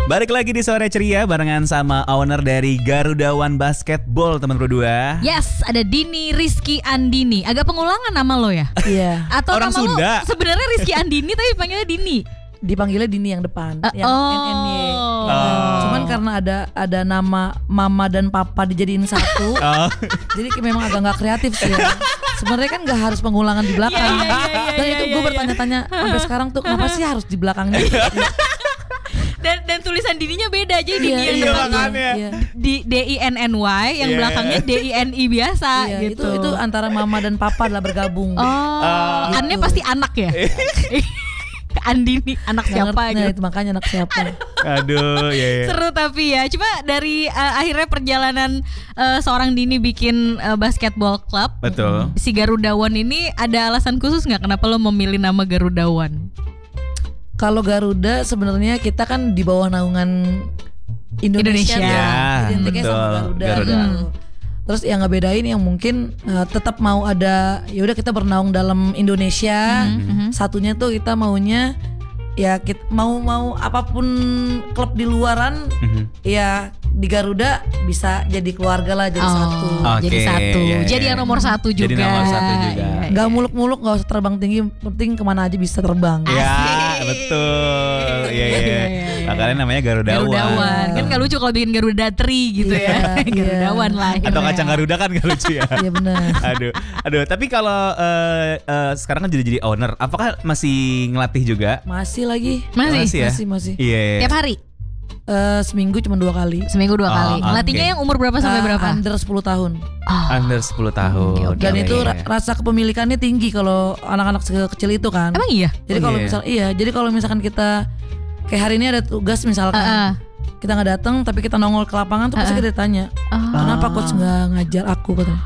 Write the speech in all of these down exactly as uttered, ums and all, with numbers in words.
Balik lagi di Sore Ceria barengan sama owner dari Garuda One Basketball, teman berdua. Yes, ada Dini Rizky Andini. Agak pengulangan nama lo ya? Iya. Atau Orang nama Sunda. lo sebenarnya Rizky Andini tapi panggilnya Dini. Dipanggilnya Dini yang depan, Uh, yang oh. N N Y. Oh. Cuman karena ada ada nama mama dan papa dijadiin satu, Oh. jadi kayak memang agak nggak kreatif sih. Ya. Sebenarnya kan nggak harus pengulangan di belakang. Iya, iya, iya, Dan iya, itu iya, gue iya. bertanya-tanya sampai sekarang tuh kenapa sih harus di belakangnya? Dan dan tulisan Dininya beda aja. Dini Iya, yang iya, depan makanya. Iya. di D I N N Y, yang Iya. belakangnya D I N I biasa Iya, gitu. itu itu antara mama dan papa adalah bergabung. Oh, Ah. Annya pasti anak ya. Andini anak Nggak siapa ngerti, nah, gitu. itu makanya anak siapa. Aduh, ya ya. Seru tapi ya. Cuma dari uh, akhirnya perjalanan uh, seorang Dini bikin uh, basketball club. Betul. Si Garuda One ini ada alasan khusus nggak kenapa lo memilih nama Garuda One? Kalau Garuda sebenarnya kita kan di bawah naungan Indonesia, Indonesia. Ya, identiknya sama betul. Garuda. Garuda. gitu. Terus yang ngebedain yang mungkin uh, tetap mau ada, ya udah kita bernaung dalam Indonesia. Mhm. Satunya tuh kita maunya ya kita mau mau apapun klub di luaran Mhm. ya di Garuda bisa jadi keluarga lah, jadi satu. Oke, Jadi satu. iya, iya. Jadi yang nomor satu juga. Jadi nomor satu juga. Iya, iya. Nggak muluk-muluk, nggak usah terbang tinggi, penting kemana aja bisa terbang. Ya, Asik. betul. Iya, iya. Iya, iya, iya. Makanya namanya Garuda, Garuda One. One. Kan gak lucu kalau bikin Garuda Tree gitu Iya, ya. Garuda iya. One lah. Atau kacang Garuda kan gak lucu ya. Iya benar. Aduh, aduh. Tapi kalau eh, eh, sekarang kan jadi jadi owner, apakah masih ngelatih juga? Masih lagi. Masih? Masih ya? Masih masih. Iya. iya. Tiap hari? Eh, seminggu cuma dua kali. Seminggu dua Oh, kali. oke. Latihnya yang umur berapa sampai Eh, berapa? Under sepuluh tahun. Oh. Under sepuluh tahun. Oke, oke, Dan oke. itu Iya, ra- iya. rasa kepemilikannya tinggi kalau anak-anak kecil itu kan. Emang iya? Jadi Oh, kalau iya. misal iya, jadi kalau misalkan kita kayak hari ini ada tugas misalkan Heeh. kita nggak datang tapi kita nongol ke lapangan tuh pasti Uh-uh. kita ditanya Oh. kenapa coach nggak ngajar aku katanya.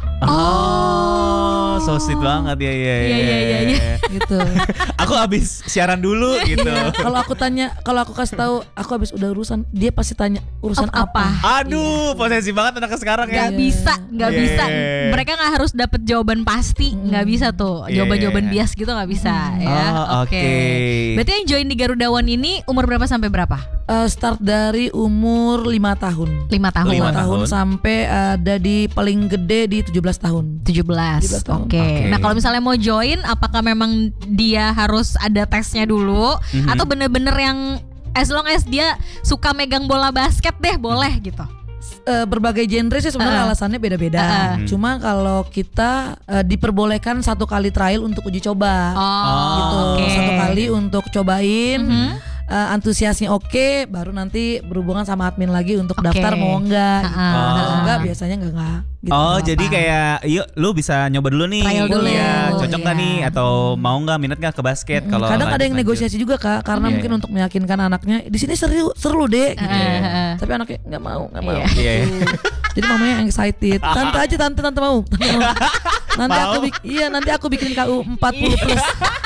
Oh, so sweet banget ya, ya, Iya, iya, iya, iya. Gitu. Aku habis siaran dulu gitu. Kalau aku tanya, kalau aku kasih tahu aku habis udah urusan, dia pasti tanya urusan Apa? apa. Aduh, posesif banget anak sekarang ya. Gak bisa, gak Iya. bisa. Mereka gak harus dapet jawaban pasti, nggak bisa tuh. Iya, Jawaban-jawaban iya. bias gitu nggak bisa ya. Oh, oke. Berarti yang join di Garuda One ini umur berapa sampai berapa? Eh, start dari umur lima tahun. Lima tahun. Lima lima tahun tahun. sampai ada di paling gede di tujuh belas tahun. tujuh belas. tujuh belas tahun. Oke. Oke. Nah, kalau misalnya mau join, apakah memang dia harus ada tesnya dulu Mhm. atau bener-bener yang as long as dia suka megang bola basket deh boleh gitu? Eh, berbagai genre sih sebenarnya Uh-uh. alasannya beda-beda. Uh-uh. Cuma kalau kita eh, diperbolehkan satu kali trial untuk uji coba. Oh, Gitu. oke. Satu kali untuk cobain. Mhm. eh, antusiasnya oke, baru nanti berhubungan sama admin lagi untuk Oke. daftar mau enggak. Gitu. Uh-uh. Kalau enggak biasanya enggak enggak. Gitu, Oh, nggak jadi apa-apa. kayak yuk lu bisa nyoba dulu nih. Trial dulu. Ya, cocok Iya. nggak nih atau mau nggak minat nggak ke basket Mm, kalau kadang ada yang lanjut-lanjut. negosiasi juga Kak, karena Iya, mungkin iya. untuk meyakinkan anaknya di sini seru seru deh gitu. Uh, uh, uh. Tapi anaknya nggak mau, nggak mau. Iya. Iya. Gitu. Jadi mamanya yang excited. Tante aja tante tante mau. Tante mau. Nanti aku Mau? bikin iya nanti aku bikin K U empat puluh plus.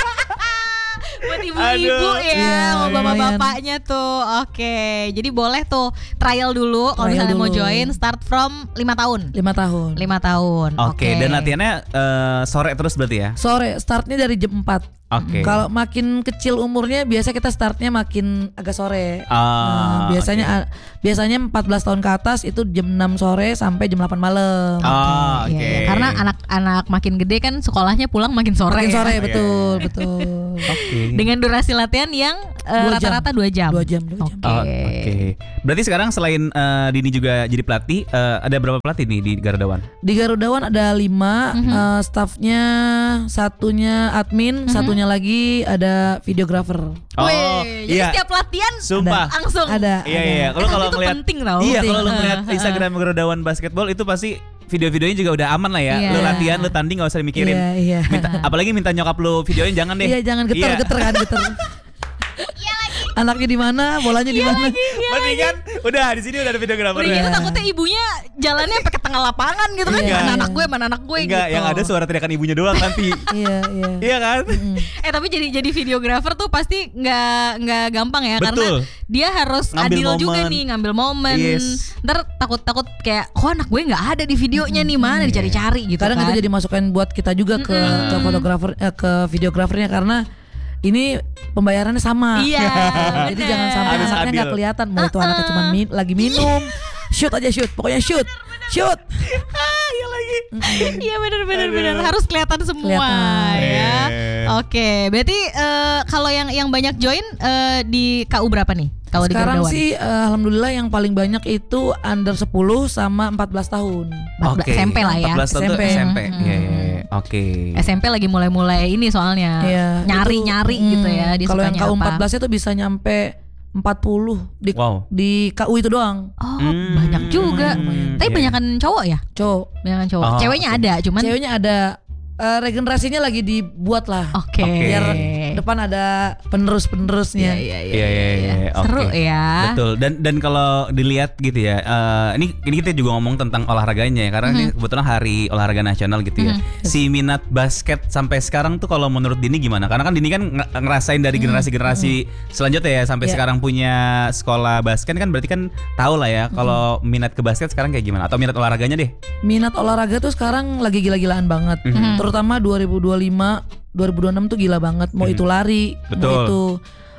Buat ibu-ibu Aduh. ya, Iya, sama lumayan. bapak-bapaknya tuh. Oke, jadi boleh tuh trial dulu kalau Trial misalnya mau dulu. join start from lima tahun. lima tahun. lima tahun. Oke, dan latihannya eh, sore terus berarti ya? Sore startnya dari jam empat. Oke. Kalau makin kecil umurnya biasa kita startnya makin agak sore. Ah, Nah, biasanya oke. a- biasanya empat belas tahun ke atas itu jam enam sore sampai jam delapan malam. Oh, Iya, oke. iya. Karena anak-anak makin gede kan sekolahnya pulang makin sore. Makin ya. sore Iya. betul, betul. Oke. Dengan durasi latihan yang eh, Dua jam. rata-rata dua jam. Dua jam, dua jam. Oke. Oh, oke. Berarti sekarang selain eh, Dini juga jadi pelatih, eh, ada berapa pelatih nih di Garuda One? Di Garuda One ada lima, Mhm. eh, staffnya satunya admin, satunya lagi ada videographer. Wih, jadi iya. setiap latihan Sumpah. langsung. Ada. Iya ada. iya. Kalau Eh, kalau tapi itu ngeliat, penting tau. iya Penting. kalau lu ngeliat Eh, eh, Instagram Garuda One Basketball itu pasti video-videonya juga udah aman lah ya. Iya. Lu latihan, lu tanding nggak usah mikirin. Iya, iya. Minta, apalagi minta nyokap lu videoin jangan deh. Iya, jangan geter, Iya. geter kan, geter. Anaknya di mana, bolanya di mana? Mendingan udah di sini udah ada Udah videografernya. gitu takutnya ibunya jalannya pakai tengah lapangan gitu kan. Iya. Mana anak gue, mana anak gue Enggak, gitu. yang ada suara teriakan ibunya doang nanti. Iya, iya. Iya kan? Eh tapi jadi jadi videografer tuh pasti nggak nggak gampang ya. Betul. Karena dia harus Ngambil adil juga momen. nih, ngambil momen. Yes. Ntar takut-takut kayak, kok anak gue nggak ada di videonya nih, mana dicari-cari gitu Kadang kan. itu jadi masukan buat kita juga ke ke fotografer, eh, ke videografernya karena ini pembayarannya sama. Iya. Jadi bener. jangan sampai Harus anaknya adil. nggak kelihatan mau itu anaknya cuma mi- lagi minum, shoot aja shoot, pokoknya shoot, shoot. Iya lagi. Iya benar benar benar harus kelihatan semua Kelihatan. ya. Eh. Oke, berarti eh, kalau yang yang banyak join eh, di K U berapa nih? Kalau di Sekarang Garudawan? sih eh, alhamdulillah yang paling banyak itu under sepuluh sama empat belas tahun. empat belas S M P lah ya. empat belas tahun tuh S M P. S M P. Hmm. Iya, iya, iya. Oke. S M P lagi mulai-mulai ini soalnya Iya, nyari-nyari itu, gitu hmm, ya. Dia Kalau yang K sukanya U empat apa. belas itu bisa nyampe empat puluh di Wow. di K U itu doang. Oh Hmm. banyak juga. Hmm, Tapi iya. banyakan cowok ya? Cowok. Banyakan cowok. Oh, Ceweknya oke. ada, cuman Ceweknya ada eh, regenerasinya lagi dibuat lah. oke. Oke. Biar depan ada penerus-penerusnya. Iya, iya, Iya, iya, iya. Seru Oke. ya. Betul. Dan dan kalau dilihat gitu ya, eh, ini ini kita juga ngomong tentang olahraganya ya, karena ini kebetulan Hari Olahraga Nasional gitu ya. Si minat basket sampai sekarang tuh kalau menurut Dini gimana? Karena kan Dini kan nge- ngerasain dari generasi-generasi selanjutnya ya sampai Iya. sekarang punya sekolah basket kan berarti kan tahu lah ya kalau minat ke basket sekarang kayak gimana atau minat olahraganya deh. Minat olahraga tuh sekarang lagi gila-gilaan banget. Mhm. Terutama dua ribu dua puluh lima, dua ribu dua puluh enam tuh gila banget. Mau Mhm. itu lari, Betul. mau itu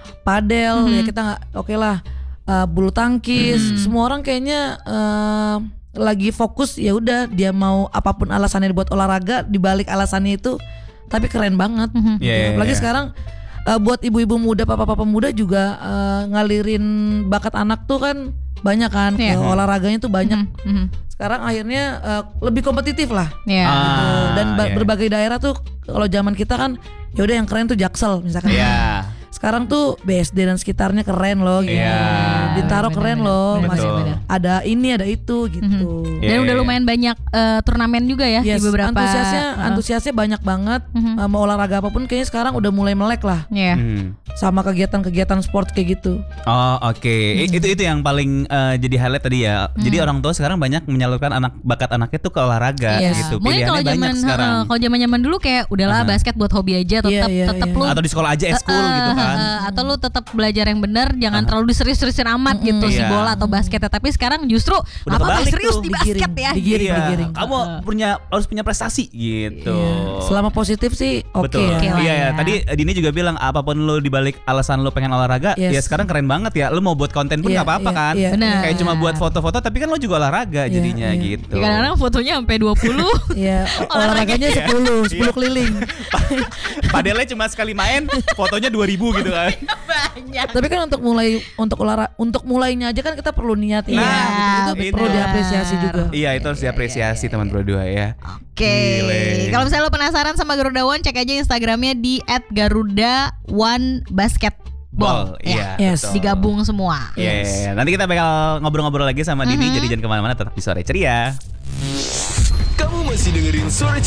padel, ya kita nggak oke lah. Uh, bulu tangkis, semua orang kayaknya uh, lagi fokus ya udah dia mau apapun alasannya buat olahraga, dibalik alasannya itu tapi keren banget. Mhm. gitu. Iya, iya, Apalagi iya. sekarang uh, buat ibu-ibu muda, papa-papa muda juga uh, ngalirin bakat anak tuh kan banyak kan, Iya. ke olahraganya tuh banyak. Mhm, mhm. Sekarang akhirnya uh, lebih kompetitif lah. Iya. Ah, Gitu. Dan ba- iya. berbagai daerah tuh kalau zaman kita kan ya udah yang keren tuh Jaksel misalkan. Iya. Sekarang tuh B S D dan sekitarnya keren loh gitu. Iya. Bintaro keren Bener-bener. loh. Betul. Masih Bener. ada ini ada itu gitu. Dan Iya, udah iya. lumayan banyak eh, turnamen juga ya Yes, di beberapa. antusiasnya Heeh. antusiasnya banyak banget. Mhm. Uh, mau olahraga apapun kayaknya sekarang udah mulai melek lah Iya. Hmm. sama kegiatan-kegiatan sport kayak gitu. Oh oke, I- itu itu yang paling eh, jadi highlight tadi ya. Jadi orang tua sekarang banyak menyalurkan anak bakat anaknya tuh ke olahraga Yes. gitu. Mungkin kalau Pilihannya zaman banyak sekarang. heeh, kalau zaman-zaman dulu kayak udahlah Aha. basket buat hobi aja, tetap Iya, iya, tetap iya. lu Atau di sekolah aja eskul Eh, gitu eh, kan. eh, atau lu tetap belajar yang benar, jangan terlalu diserius-seriusin amat gitu si Iya. bola atau basketnya. Tapi sekarang justru Udah apa kebalik serius tuh. di basket Digiring, ya. digiring. Iya, digiring. kamu punya harus punya prestasi gitu. Iya. Selama positif sih oke Betul. ya. Oke lah Iya, ya. ya. Tadi Dini juga bilang apapun lu dibalik alasan lu pengen olahraga, Yes. ya sekarang keren banget ya. Lu mau buat konten pun Iya, nggak apa-apa iya, kan. iya. Benar. Kayak cuma buat foto-foto, tapi kan lu juga olahraga Iya, jadinya iya. gitu. Ya, kadang-kadang fotonya sampai dua puluh. Iya, olahraganya sepuluh, sepuluh keliling. Padelnya cuma sekali main, fotonya dua ribu gitu kan. Banyak. Tapi kan untuk mulai untuk olahraga untuk mulainya aja kan kita perlu niat ya. Nah, gitu. Itu itu. perlu diapresiasi juga. Iya, itu harus diapresiasi teman berdua ya. Oke, Gile. kalau misalnya lo penasaran sama Garuda One, cek aja Instagramnya di et garuda one basketball. Ball, Ya, iya. Yes. betul. digabung semua. Iya, iya, iya. Nanti kita bakal ngobrol-ngobrol lagi sama Dini, jadi jangan kemana-mana, tetap di Sore Ceria. Kamu masih dengerin Sore